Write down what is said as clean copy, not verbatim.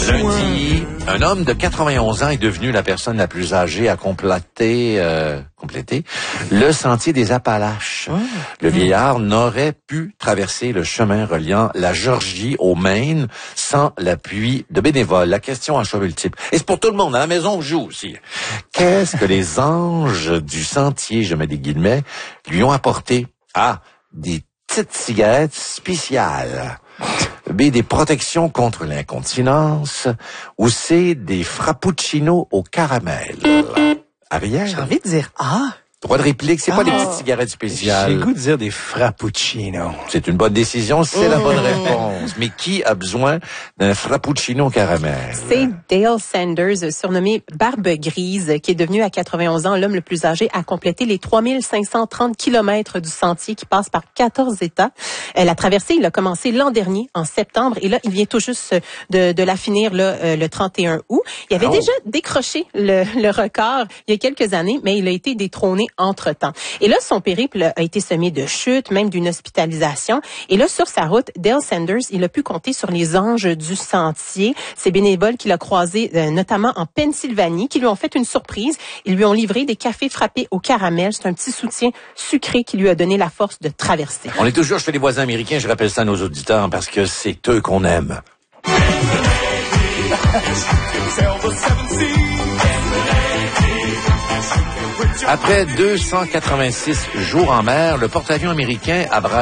Lundi, un homme de 91 ans est devenu la personne la plus âgée à compléter le sentier des Appalaches. Le vieillard n'aurait pu traverser le chemin reliant la Georgie au Maine sans l'appui de bénévoles. La question a choix multiple. Et c'est pour tout le monde. À la maison, on joue aussi. Qu'est-ce que les anges du sentier, je mets des guillemets, lui ont apporté? A, des petites cigarettes spéciales. B, des protections contre l'incontinence. Ou C, des frappuccinos au caramel. Ariel? J'ai envie de dire Droit de réplique, c'est pas des petites cigarettes spéciales. J'ai le goût de dire des frappuccinos. C'est une bonne décision, c'est la bonne réponse. Mais qui a besoin d'un frappuccino au caramel? C'est Dale Sanders, surnommé Barbe Grise, qui est devenu à 91 ans l'homme le plus âgé à compléter les 3530 kilomètres du sentier qui passe par 14 États. La traversée, il a commencé l'an dernier, en septembre, et là, il vient tout juste de la finir le 31 août. Il avait déjà décroché le record il y a quelques années, mais il a été détrôné entre-temps. Et là, son périple a été semé de chutes, même d'une hospitalisation. Et là, sur sa route, Dale Sanders, il a pu compter sur les anges du sentier, ces bénévoles qu'il a croisés, notamment en Pennsylvanie, qui lui ont fait une surprise. Ils lui ont livré des cafés frappés au caramel. C'est un petit soutien sucré qui lui a donné la force de traverser. On est toujours chez les voisins américains, je rappelle ça à nos auditeurs, parce que c'est eux qu'on aime. Après 286 jours en mer, le porte-avions américain Abraham